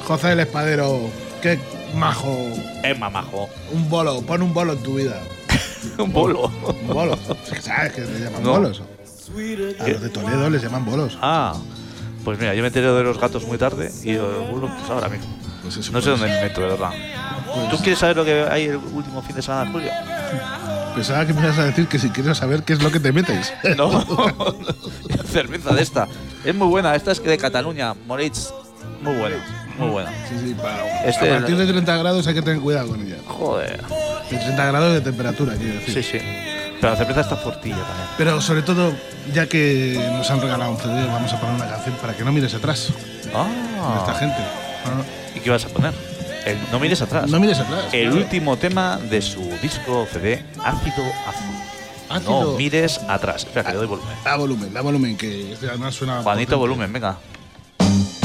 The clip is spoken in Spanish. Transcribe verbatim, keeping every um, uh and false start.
José el Espadero, qué majo. Es mamajo. Un bolo, pon un bolo en tu vida. Un bolo. Un bolo. ¿Sabes que le llaman No. bolos? A los de Toledo les llaman bolos. Ah, pues mira, yo me enteré de los gatos muy tarde y los bulos pues ahora mismo. Pues eso, No sé pues, dónde me meto, de verdad. pues, ¿Tú quieres saber lo que hay el último fin de semana de julio? Pensaba que me ibas a decir que si quieres saber qué es lo que te metes. No, cerveza de esta. Es muy buena, esta es que de Cataluña, Moritz. Muy buena, muy buena. Sí, sí, para, Este- a partir de treinta grados hay que tener cuidado con ella. Joder. De treinta grados de temperatura, quiero decir. Sí, sí. Pero la cerveza está fortilla también. Pero sobre todo, ya que nos han regalado un C D, vamos a poner una canción para que no mires atrás de Ah. esta gente. No, ¿Y qué vas a poner? El No mires atrás. no mires atrás. El claro. último tema de su disco C D, Ácido Azul. Ácido. No mires atrás. Espera, que le doy volumen. Da volumen, da volumen, que este además suena. Juanito, potente. volumen, venga.